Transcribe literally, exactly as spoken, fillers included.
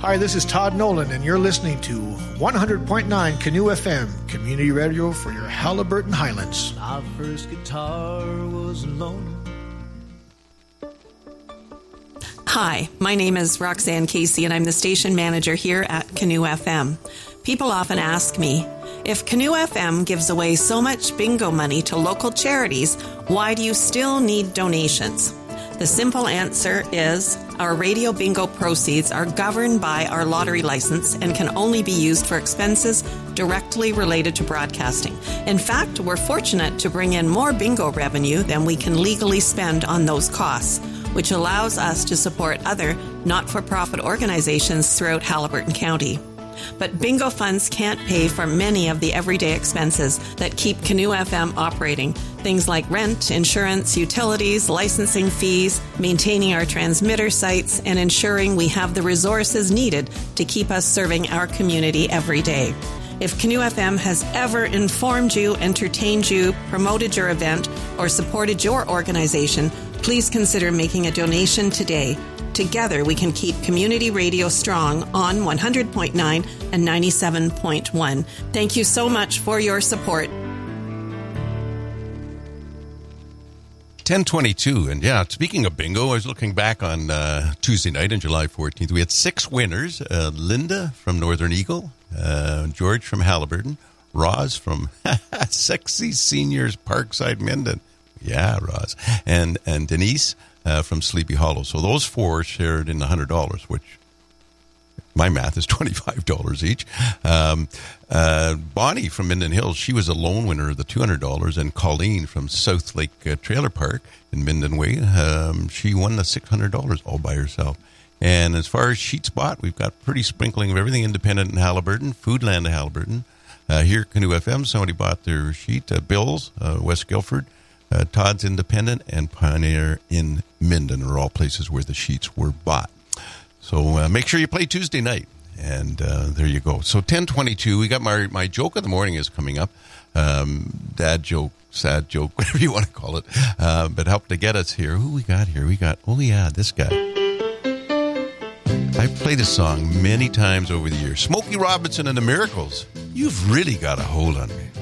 Hi, this is Todd Nolan, and you're listening to one hundred point nine Canoe F M, community radio for your Haliburton Highlands. My first guitar was alone. Hi, my name is Roxanne Casey, and I'm the station manager here at Canoe F M. People often ask me, if Canoe F M gives away so much bingo money to local charities, why do you still need donations? The simple answer is our radio bingo proceeds are governed by our lottery license and can only be used for expenses directly related to broadcasting. In fact, we're fortunate to bring in more bingo revenue than we can legally spend on those costs, which allows us to support other not-for-profit organizations throughout Haliburton County. But bingo funds can't pay for many of the everyday expenses that keep Canoe F M operating. Things like rent, insurance, utilities, licensing fees, maintaining our transmitter sites, and ensuring we have the resources needed to keep us serving our community every day. If Canoe F M has ever informed you, entertained you, promoted your event, or supported your organization, please consider making a donation today. Together, we can keep community radio strong on one hundred point nine and ninety-seven point one. Thank you so much for your support. ten twenty-two, and yeah, speaking of bingo, I was looking back on uh, Tuesday night on July fourteenth. We had six winners. Uh, Linda from Northern Eagle, uh, George from Haliburton, Roz from Sexy Seniors Parkside Minden. Yeah, Roz. And, and Denise Uh, from Sleepy Hollow. So those four shared in one hundred dollars, which my math is twenty-five dollars each. Um, uh, Bonnie from Minden Hills, she was a lone winner of the two hundred dollars, and Colleen from South Lake uh, Trailer Park in Minden Way, um, she won the six hundred dollars all by herself. And as far as sheets bought, we've got pretty sprinkling of everything independent in Haliburton, Foodland of Haliburton. Uh, here at Canoe F M, somebody bought their sheet. Uh, Bill's, uh, West Guilford, Uh, Todd's Independent, and Pioneer in Minden are all places where the sheets were bought. So uh, make sure you play Tuesday night, and uh, there you go. So ten twenty-two, we got my my joke of the morning is coming up. Um, dad joke, sad joke, whatever you want to call it. Uh, but help to get us here. Who we got here? We got, oh yeah, this guy. I've played this song many times over the years. Smokey Robinson and the Miracles. You've really got a hold on me.